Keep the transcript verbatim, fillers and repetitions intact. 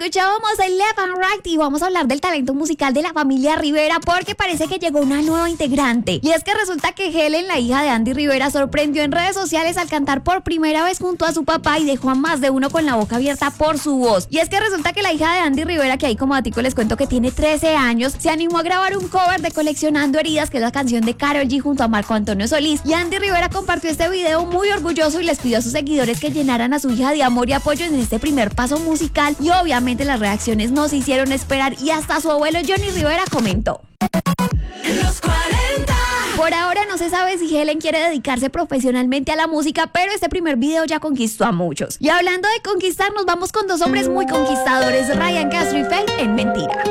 Escuchábamos el Left and Right y vamos a hablar del talento musical de la familia Rivera porque parece que llegó una nueva integrante. Y es que resulta que Helen, la hija de Andy Rivera, sorprendió en redes sociales al cantar por primera vez junto a su papá y dejó a más de uno con la boca abierta por su voz. Y es que resulta que la hija de Andy Rivera, que ahí como datico les cuento que tiene trece años, se animó a grabar un cover de Coleccionando Heridas, que es la canción de Karol G junto a Marco Antonio Solís. Y Andy Rivera compartió este video muy orgulloso y les pidió a sus seguidores que llenaran a su hija de amor y apoyo en este primer paso musical. Y obviamente las reacciones no se hicieron esperar y hasta su abuelo Johnny Rivera comentó. Los cuarenta. Por ahora no se sabe si Helen quiere dedicarse profesionalmente a la música, pero este primer video ya conquistó a muchos. Y hablando de conquistar, nos vamos con dos hombres muy conquistadores, Ryan Castro y Feid en Mentira.